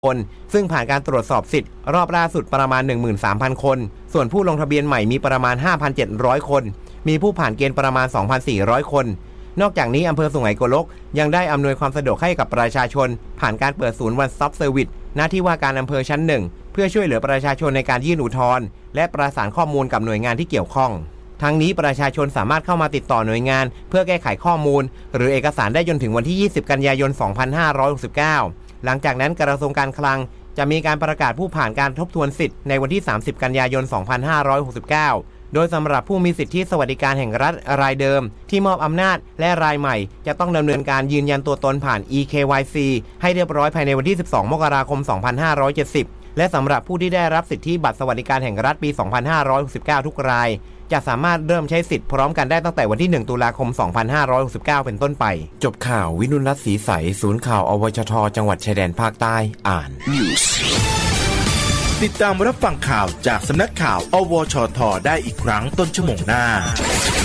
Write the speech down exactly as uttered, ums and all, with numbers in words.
คนซึ่งผ่านการตรวจสอบสิทธิ์รอบล่าสุดประมาณ หนึ่งหมื่นสามพัน คนส่วนผู้ลงทะเบียนใหม่มีประมาณ ห้าพันเจ็ดร้อย คนมีผู้ผ่านเกณฑ์ประมาณ สองพันสี่ร้อย คนนอกจากนี้อำเภอสุไหงโกลกยังได้อำนวยความสะดวกให้กับประชาชนผ่านการเปิดศูนย์ One Stop Service หน้าที่ว่าการอำเภอชั้นหนึ่งเพื่อช่วยเหลือประชาชนในการยื่นอุทธรณ์และประสานข้อมูลกับหน่วยงานที่เกี่ยวข้องทั้งนี้ประชาชนสามารถเข้ามาติดต่อหน่วยงานเพื่อแก้ไขข้อมูลหรือเอกสารได้จนถึงวันที่ยี่สิบกันยายนสองพันห้าร้อยหกสิบเก้าหลังจากนั้นกระทรวงการคลังจะมีการประกาศผู้ผ่านการทบทวนสิทธิ์ในวันที่สามสิบกันยายนสองพันห้าร้อยหกสิบเก้าโดยสำหรับผู้มีสิทธิสวัสดิการแห่งรัฐรายเดิมที่มอบอำนาจและรายใหม่จะต้องดำเนินการยืนยันตัวตนผ่าน อี เค วาย ซี ให้เรียบร้อยภายในวันที่สิบสองมกราคมสองพันห้าร้อยเจ็ดสิบและสำหรับผู้ที่ได้รับสิทธิบัตรสวัสดิการแห่งรัฐปีสองพันห้าร้อยหกสิบเก้าทุกรายจะสามารถเริ่มใช้สิทธิ์พร้อมกันได้ตั้งแต่วันที่หนึ่งตุลาคมสองพันห้าร้อยหกสิบเก้าเป็นต้นไปจบข่าววินุรัตน์ศรีใสศูนย์ข่าวอวชทจังหวัดชายแดนภาคใต้อ่าน News ติดตามรับฟังข่าวจากสำนักข่าวอวชทได้อีกครั้งต้นชั่วโมงหน้า